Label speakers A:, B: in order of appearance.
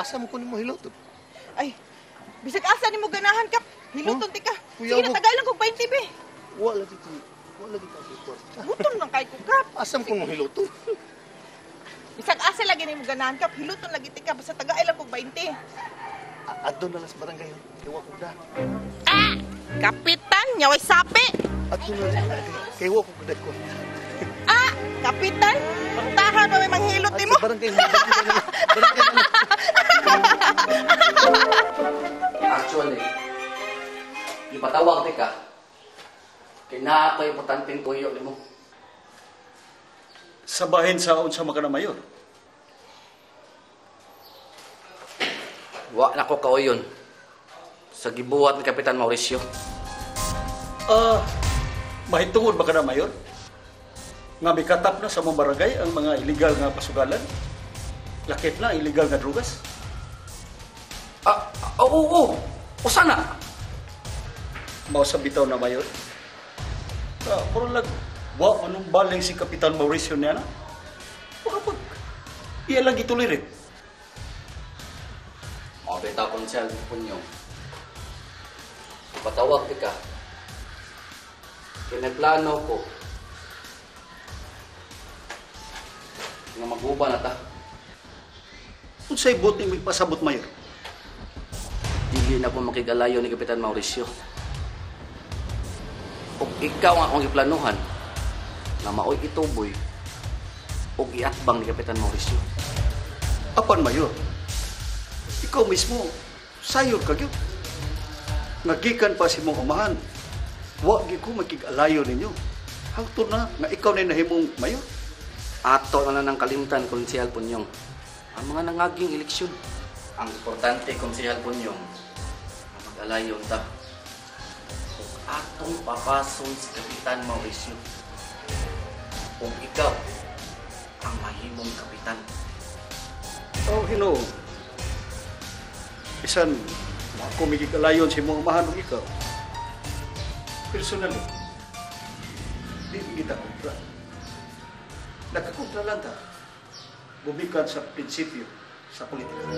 A: asa mo ko nimo hiluton?
B: Ay, bisag asa ni mo ganahan kap. Hiluton tika.
A: Kuya,
B: Sige na, tagay lang kong 20 be.
A: Wala dito. Wala dito ang kwarta.
B: Buton lang kay ko kap.
A: Asa mo ko mo hiluton?
B: Bisag asa lagi ni mo ganahan kap. Hiluton lagi tika. Basta tagay lang kong 20.
A: Adto na lang sa barangay. Kiwa ko da.
B: Ah! Kapitan, nyaway sapi.
A: Adto na lang sa barangay. Kiwa ko kudat ko.
B: Ah! Kapitan, magtahan ba may manghilot ni mo?
A: Sa barangay. Barangay na.
C: Actually, ipatawag di ka. Kaya na ako importanteng tuyo ni mo.
D: Sabahin sa unsa maka na mayor.
C: Wa na ko kauyon sa gibuhat ni Kapitan Mauricio.
D: Mahitungod ba ka na mayor? Nga mikatap na sa mga barangay ang mga illegal nga pasugalan? Lakip na illegal nga drugas?
C: Oo. O sana?
D: Mao sa bitaw na mayor? Puro lang, wa anong baling si Kapitan Mauricio niya na? Puro pag, iya lang ituloy rin.
C: Mabita ko siya punyo. Ipatawag di ka. Kinaplano ko nga maguba na ta.
D: Unsay bot ni pasabot mayor?
C: Dili na ko makigalayo ni Kapitan Mauricio. Ug ikaw ang akong iplanuhan na maoy ituboy ug iatbang ni Kapitan Mauricio.
D: Apan mayor, ikaw mismo, sayor ka gyud. Nagikan pa si mong umahan. Wa gyud ko makigalayo ninyo. Hangtod na nga ikaw na nahimong mayor.
C: Ato na nang kalimtan, Konsehal Punyong. Ang mga nangaging eleksyon. Ang importante, Konsehal Punyong, na mag-alayon ta. Kung atong papason si Kapitan Mauricio, kung ikaw ang mahimong kapitan.
D: Oh, Hinoo. Isan, ako makigalayon si mong umahan ng ikaw. Personally, di kita kontra. Nakakontra lang ta. Bumikan sa prinsipyo sa politika.